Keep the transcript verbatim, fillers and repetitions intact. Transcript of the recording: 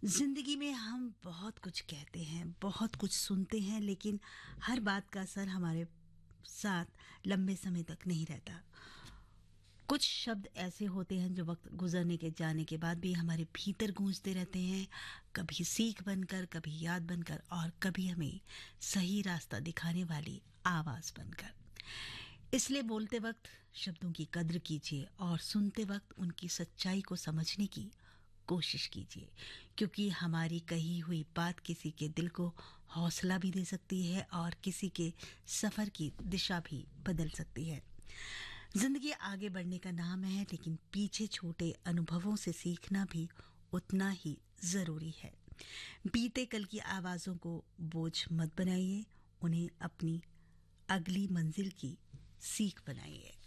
जिंदगी में हम बहुत कुछ कहते हैं, बहुत कुछ सुनते हैं, लेकिन हर बात का असर हमारे साथ लंबे समय तक नहीं रहता। कुछ शब्द ऐसे होते हैं जो वक्त गुजरने के जाने के बाद भी हमारे भीतर गूंजते रहते हैं, कभी सीख बनकर, कभी याद बनकर और कभी हमें सही रास्ता दिखाने वाली आवाज बनकर। इसलिए बोलते वक्त शब्दों की कद्र कीजिए और सुनते वक्त उनकी सच्चाई को समझने की कोशिश कीजिए, क्योंकि हमारी कही हुई बात किसी के दिल को हौसला भी दे सकती है और किसी के सफर की दिशा भी बदल सकती है। जिंदगी आगे बढ़ने का नाम है, लेकिन पीछे छोटे अनुभवों से सीखना भी उतना ही जरूरी है। बीते कल की आवाजों को बोझ मत बनाइए, उन्हें अपनी अगली मंजिल की सीख बनाइए।